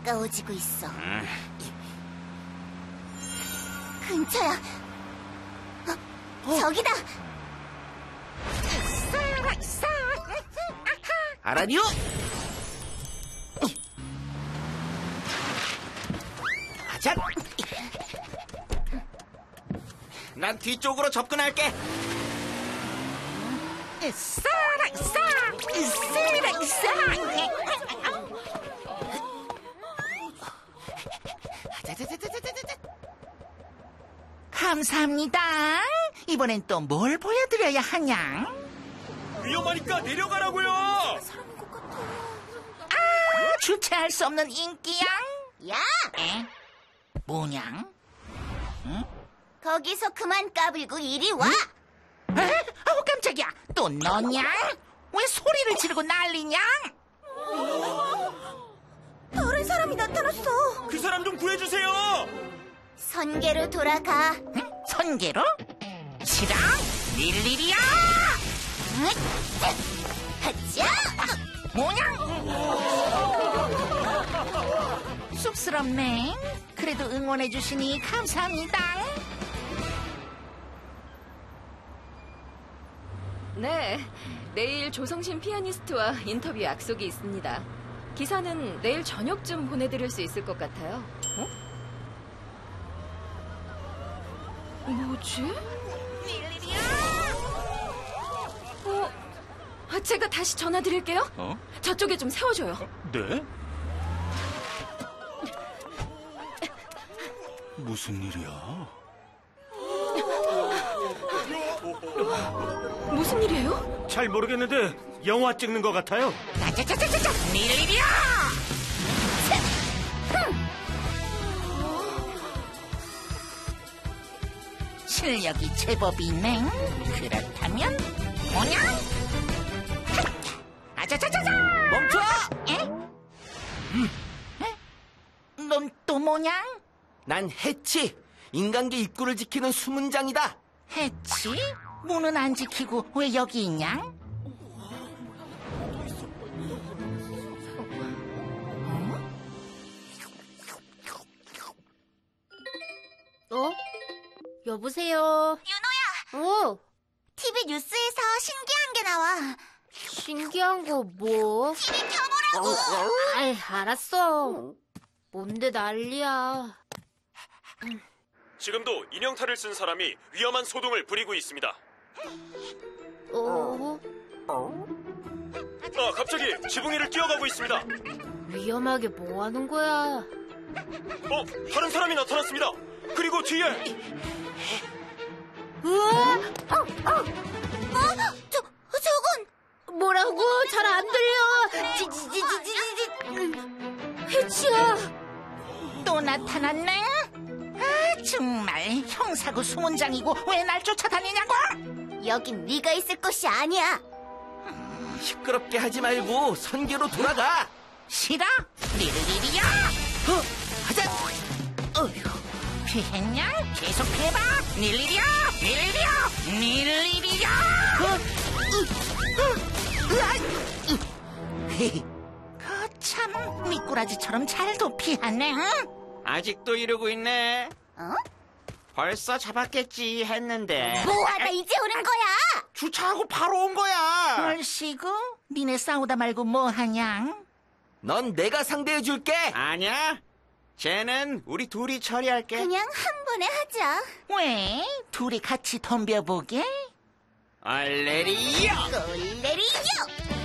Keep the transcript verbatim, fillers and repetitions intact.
가까워지고 있어. 근처야. 어, 저기다. 알아니요? 가자. 난 뒤쪽으로 접근할게. 감사합니다. 이번엔 또 뭘 보여드려야 하냐? 위험하니까 내려가라고요. 아, 주체할 수 없는 인기양? 야! 에? 뭐냥? 거기서 그만 까불고 이리 와. 에? 아우 깜짝이야. 또 너냐? 왜 소리를 지르고 난리냐? 다른 사람이 나타났어. 그 사람 좀 구해주세요. 선계로 돌아가. 응? 선계로? 싫어? 일일이야! 하자! 뭐냐? 쑥스럽네. 그래도 응원해주시니 감사합니다. 네, 내일 조성신 피아니스트와 인터뷰 약속이 있습니다. 기사는 내일 저녁쯤 보내드릴 수 있을 것 같아요. 어? 뭐지? 어, 아, 제가 다시 전화드릴게요. 어? 저쪽에 좀 세워줘요. 네? 무슨 일이야? 무슨 일이에요? 잘 모르겠는데 영화 찍는 것 같아요. 짜자자자자! 일일이야! 실력이 제법이네. 그렇다면 뭐냐? 아자자자자! 멈춰! 에? 에? 넌 또 뭐냐? 난 해치. 인간계 입구를 지키는 수문장이다. 해치? 문은 안 지키고 왜 여기 있냐? 어? 여보세요? 윤호야! 오! 티비 뉴스에서 신기한 게 나와. 신기한 거 뭐? 티비 켜보라고! 아이, 알았어. 뭔데 난리야. 지금도 인형탈을 쓴 사람이 위험한 소동을 부리고 있습니다. 어? 아, 갑자기 지붕 위를 뛰어가고 있습니다. 위험하게 뭐 하는 거야? 어, 다른 사람이 나타났습니다. 그리고 뒤에 우와! 어, 어! 어? 저, 저건! 뭐라고? 잘 안 들려! 지지지지지지! 해치야! 또 나타났네? 아, 정말 형사고 수문장이고 왜 날 쫓아다니냐고? 여긴 네가 있을 곳이 아니야! 시끄럽게 하지 말고 선계로 돌아가. 싫어? 리리리리야! 어, 가자. 어휴, 피했냐? 계속 해봐! 닐리리야! 닐리리야! 닐리리야! 거참 미꾸라지처럼 잘도 피하네. 응? 아직도 이러고 있네. 어? 벌써 잡았겠지 했는데. 뭐하다 이제 오는 거야! 주차하고 바로 온 거야. 얼씨구? 니네 싸우다 말고 뭐하냐? 넌 내가 상대해줄게. 아니야. 쟤는 우리 둘이 처리할게. 그냥 한 번에 하자. 왜? 둘이 같이 덤벼보게? 얼레리요. 꼴레리요!